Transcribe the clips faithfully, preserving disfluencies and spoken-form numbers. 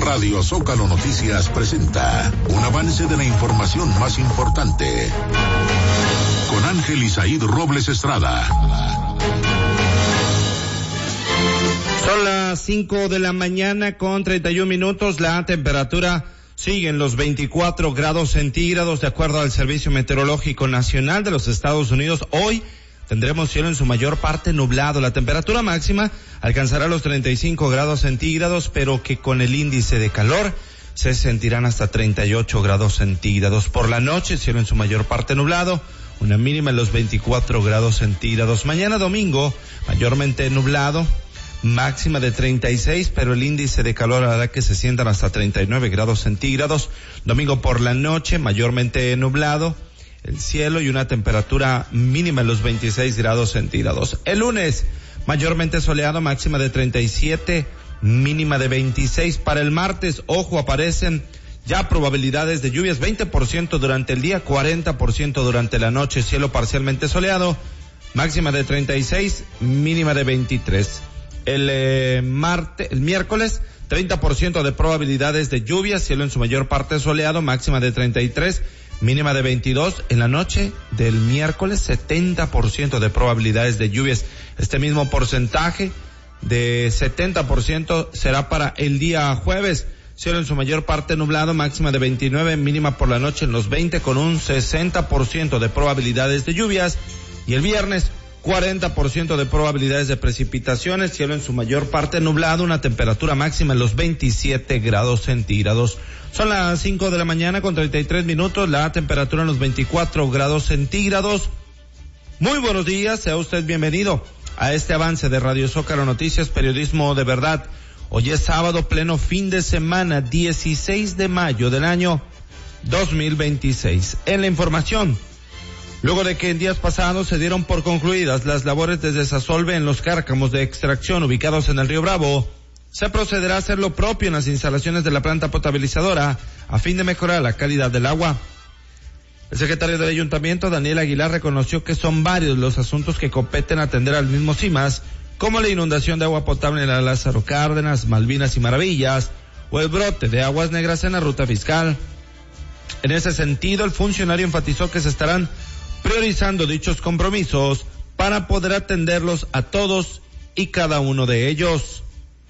Radio Zócalo Noticias presenta un avance de la información más importante con Ángel Isaíd Robles Estrada. Son las cinco de la mañana con treinta y un minutos. La temperatura sigue en los veinticuatro grados centígrados de acuerdo al Servicio Meteorológico Nacional de los Estados Unidos. Hoy tendremos cielo en su mayor parte nublado. La temperatura máxima alcanzará los treinta y cinco grados centígrados, pero que con el índice de calor se sentirán hasta treinta y ocho grados centígrados. Por la noche, cielo en su mayor parte nublado, una mínima en los veinticuatro grados centígrados. Mañana domingo, mayormente nublado, máxima de treinta y seis, pero el índice de calor hará que se sientan hasta treinta y nueve grados centígrados. Domingo por la noche, mayormente nublado, el cielo y una temperatura mínima en los veintiséis grados centígrados. El lunes, mayormente soleado, máxima de treinta y siete, mínima de veintiséis. Para el martes, ojo, aparecen ya probabilidades de lluvias, veinte por ciento durante el día, cuarenta por ciento durante la noche, cielo parcialmente soleado, máxima de treinta y seis, mínima de veintitrés. El eh, martes, el miércoles, treinta por ciento de probabilidades de lluvia, cielo en su mayor parte soleado, máxima de treinta y tres, mínima de veintidós. En la noche del miércoles, setenta por ciento de probabilidades de lluvias. Este mismo porcentaje de setenta por ciento será para el día jueves. Cielo en su mayor parte nublado, máxima de veintinueve, mínima por la noche en los veinte, con un sesenta por ciento de probabilidades de lluvias. Y el viernes, cuarenta por ciento de probabilidades de precipitaciones, cielo en su mayor parte nublado, una temperatura máxima en los veintisiete grados centígrados. Son las cinco de la mañana con treinta y tres minutos, la temperatura en los veinticuatro grados centígrados. Muy buenos días, sea usted bienvenido a este avance de Radio Zócalo Noticias, periodismo de verdad. Hoy es sábado, pleno fin de semana, dieciséis de mayo del año dos mil veintiséis. En la información, luego de que en días pasados se dieron por concluidas las labores de desasolve en los cárcamos de extracción ubicados en el río Bravo, se procederá a hacer lo propio en las instalaciones de la planta potabilizadora a fin de mejorar la calidad del agua. El secretario del Ayuntamiento, Daniel Aguilar, reconoció que son varios los asuntos que competen atender al mismo CIMAS, como la inundación de agua potable en la Lázaro Cárdenas, Malvinas y Maravillas, o el brote de aguas negras en la ruta fiscal. En ese sentido, el funcionario enfatizó que se estarán priorizando dichos compromisos para poder atenderlos a todos y cada uno de ellos.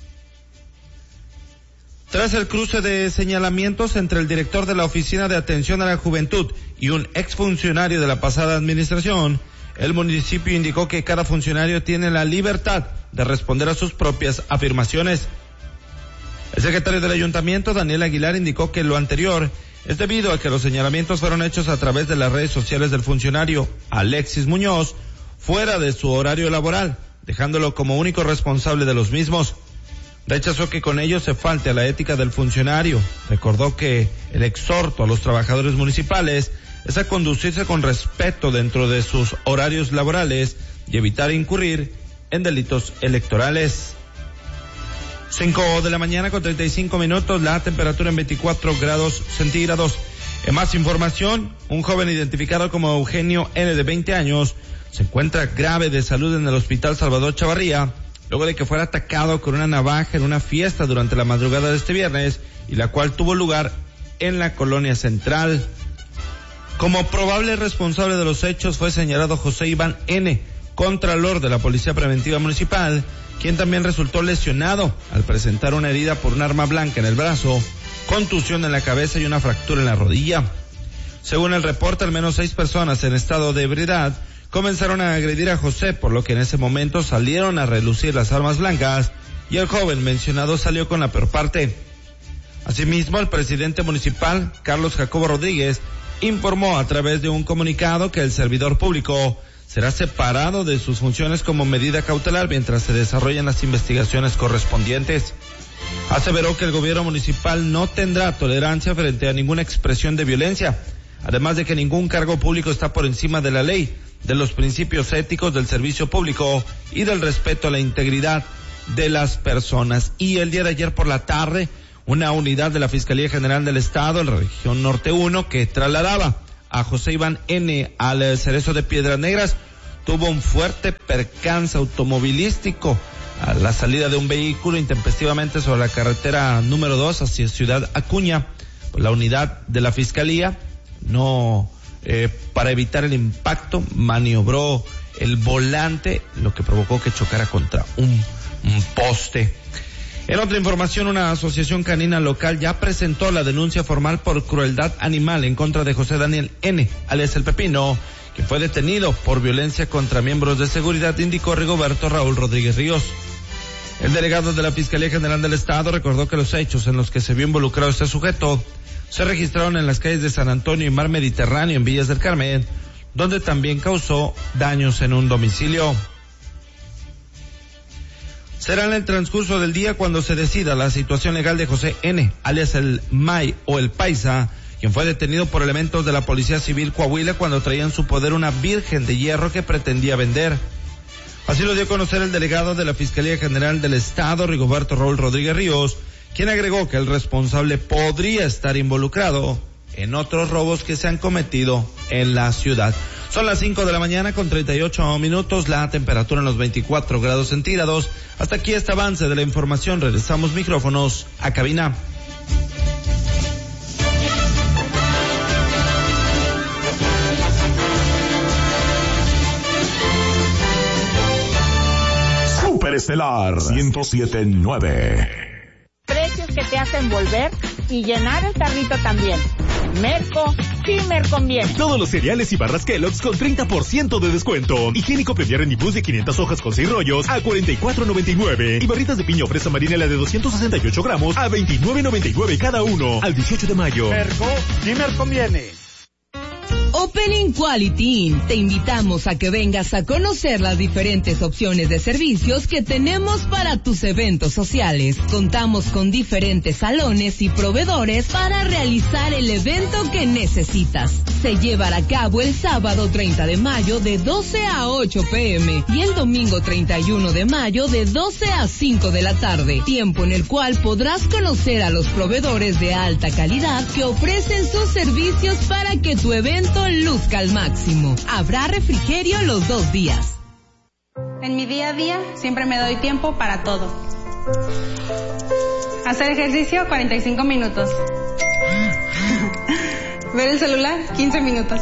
Tras el cruce de señalamientos entre el director de la Oficina de Atención a la Juventud y un exfuncionario de la pasada administración, el municipio indicó que cada funcionario tiene la libertad de responder a sus propias afirmaciones. El secretario del Ayuntamiento, Daniel Aguilar, indicó que lo anterior es debido a que los señalamientos fueron hechos a través de las redes sociales del funcionario Alexis Muñoz, fuera de su horario laboral, dejándolo como único responsable de los mismos. Rechazó que con ello se falte a la ética del funcionario. Recordó que el exhorto a los trabajadores municipales es a conducirse con respeto dentro de sus horarios laborales y evitar incurrir en delitos electorales. cinco de la mañana con treinta y cinco minutos, la temperatura en veinticuatro grados centígrados. En más información, un joven identificado como Eugenio N, de veinte años, se encuentra grave de salud en el Hospital Salvador Chavarría, luego de que fuera atacado con una navaja en una fiesta durante la madrugada de este viernes, y la cual tuvo lugar en la Colonia Central. Como probable responsable de los hechos fue señalado José Iván N., contralor de la Policía Preventiva Municipal, quien también resultó lesionado al presentar una herida por un arma blanca en el brazo, contusión en la cabeza y una fractura en la rodilla. Según el reporte, al menos seis personas en estado de ebriedad comenzaron a agredir a José, por lo que en ese momento salieron a relucir las armas blancas y el joven mencionado salió con la peor parte. Asimismo, el presidente municipal, Carlos Jacobo Rodríguez, informó a través de un comunicado que el servidor público será separado de sus funciones como medida cautelar mientras se desarrollan las investigaciones correspondientes. Aseveró que el gobierno municipal no tendrá tolerancia frente a ninguna expresión de violencia, además de que ningún cargo público está por encima de la ley, de los principios éticos del servicio público y del respeto a la integridad de las personas. Y el día de ayer por la tarde, una unidad de la Fiscalía General del Estado, en la región Norte uno, que trasladaba a José Iván N. al Cerezo de Piedras Negras, tuvo un fuerte percance automovilístico a la salida de un vehículo intempestivamente sobre la carretera número dos hacia Ciudad Acuña. Pues la unidad de la Fiscalía no, eh, para evitar el impacto, maniobró el volante, lo que provocó que chocara contra un, un poste. En otra información, una asociación canina local ya presentó la denuncia formal por crueldad animal en contra de José Daniel N., alias El Pepino, que fue detenido por violencia contra miembros de seguridad, indicó Rigoberto Raúl Rodríguez Ríos. El delegado de la Fiscalía General del Estado recordó que los hechos en los que se vio involucrado este sujeto se registraron en las calles de San Antonio y Mar Mediterráneo en Villas del Carmen, donde también causó daños en un domicilio. Será en el transcurso del día cuando se decida la situación legal de José N., alias el May o el Paisa, quien fue detenido por elementos de la Policía Civil Coahuila cuando traía en su poder una virgen de hierro que pretendía vender. Así lo dio a conocer el delegado de la Fiscalía General del Estado, Rigoberto Raúl Rodríguez Ríos, quien agregó que el responsable podría estar involucrado en otros robos que se han cometido en la ciudad. Son las cinco de la mañana con treinta y ocho minutos, la temperatura en los veinticuatro grados centígrados. Hasta aquí este avance de la información. Regresamos micrófonos a cabina. Superestelar ciento siete punto nueve. Precios que te hacen volver y llenar el carrito también. Merco, sí me conviene. Todos los cereales y barras Kellogg's con treinta por ciento de descuento. Higiénico Premier Renibus de quinientas hojas con seis rollos a cuarenta y cuatro noventa y nueve. Y barritas de piña o fresa marinela de doscientos sesenta y ocho gramos a veintinueve noventa y nueve cada uno. Al dieciocho de mayo. Merco, sí me conviene. Opening Quality Inn. Te invitamos a que vengas a conocer las diferentes opciones de servicios que tenemos para tus eventos sociales. Contamos con diferentes salones y proveedores para realizar el evento que necesitas. Se llevará a cabo el sábado treinta de mayo de doce a ocho pm y el domingo treinta y uno de mayo de doce a cinco de la tarde. Tiempo en el cual podrás conocer a los proveedores de alta calidad que ofrecen sus servicios para que tu evento luzca al máximo. Habrá refrigerio los dos días. En mi día a día siempre me doy tiempo para todo. Hacer ejercicio cuarenta y cinco minutos. Ver el celular quince minutos.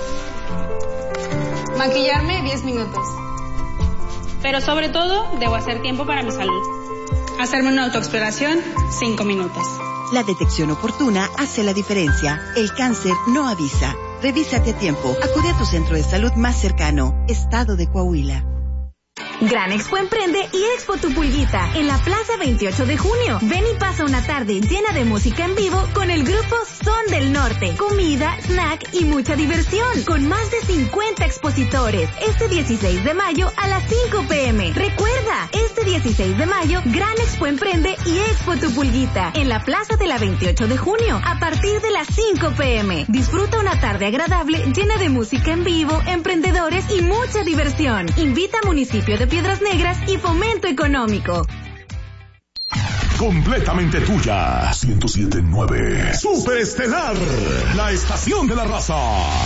Maquillarme diez minutos. Pero sobre todo debo hacer tiempo para mi salud. Hacerme una autoexploración cinco minutos. La detección oportuna hace la diferencia. El cáncer no avisa. Revísate a tiempo. Acude a tu centro de salud más cercano. Estado de Coahuila. Gran Expo Emprende y Expo Tu Pulguita en la Plaza veintiocho de junio. Ven y pasa una tarde llena de música en vivo con el grupo Son del Norte. Comida, snack y mucha diversión con más de cincuenta expositores. Este dieciséis de mayo a las cinco pm. Recuerda, este dieciséis de mayo, Gran Expo Emprende y Expo Tu Pulguita en la Plaza de la veintiocho de junio a partir de las cinco pm. Disfruta una tarde agradable llena de música en vivo, emprendedores y mucha diversión. Invita a Municipio de Piedras Negras y Fomento Económico. Completamente tuya. ciento siete punto nueve. Superestelar, la estación de la raza.